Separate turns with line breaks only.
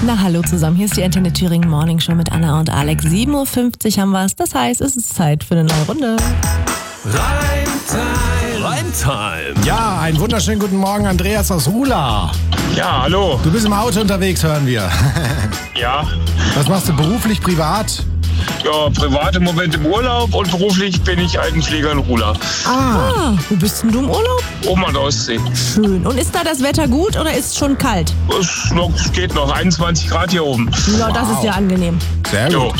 Na, hallo zusammen, hier ist die Antenne Thüringen Morning Show mit Anna und Alex. 7.50 Uhr haben wir es, das heißt, es ist Zeit für eine neue Runde.
Reimtime.
Ja, einen wunderschönen guten Morgen, Andreas aus Rula.
Ja, hallo.
Du bist im Auto unterwegs, hören wir.
Ja.
Was machst du beruflich, privat?
Ja, privat im Moment im Urlaub und beruflich bin ich Altenpfleger in Rula.
Ah, wo bist denn du im Urlaub?
Oben an der Ostsee.
Schön. Und ist da das Wetter gut oder ist es schon kalt?
Es geht noch 21 Grad hier oben.
Ja, das ist ja angenehm.
Sehr gut.
Jo.